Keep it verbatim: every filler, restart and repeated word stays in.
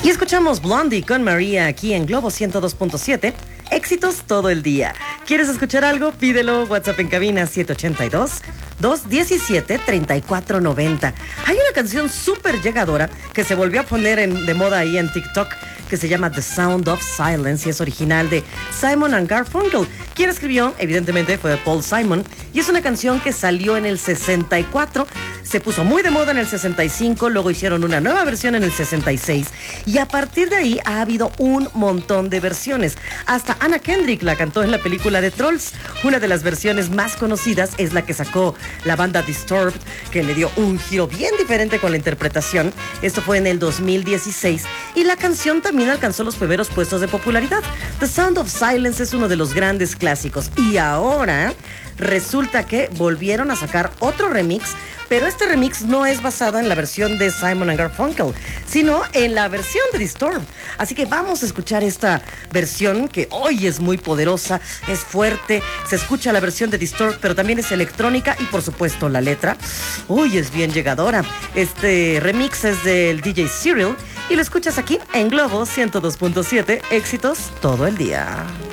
Y escuchamos Blondie con María aquí en Globo ciento dos punto siete. Éxitos todo el día. ¿Quieres escuchar algo? Pídelo. WhatsApp en cabina siete ocho dos, dos uno siete, tres cuatro nueve cero. Hay una canción súper llegadora que se volvió a poner en, de moda ahí en TikTok, que se llama The Sound of Silence y es original de Simon and Garfunkel. Quien escribió, evidentemente, fue Paul Simon, y es una canción que salió en el sesenta y cuatro, se puso muy de moda en el sesenta y cinco, luego hicieron una nueva versión en el sesenta y seis, y a partir de ahí ha habido un montón de versiones. Hasta Anna Kendrick la cantó en la película de Trolls. Una de las versiones más conocidas es la que sacó la banda Disturbed, que le dio un giro bien diferente con la interpretación. Esto fue en el dos mil dieciséis, y la canción también alcanzó los primeros puestos de popularidad. The Sound of Silence es uno de los grandes clásicos, y ahora resulta que volvieron a sacar otro remix, pero este remix no es basado en la versión de Simon and Garfunkel, sino en la versión de Disturbed. Así que vamos a escuchar esta versión que hoy es muy poderosa, es fuerte, se escucha la versión de Disturbed, pero también es electrónica y por supuesto la letra, uy, es bien llegadora. Este remix es del D J Cyril y lo escuchas aquí en Globo ciento dos punto siete, éxitos todo el día.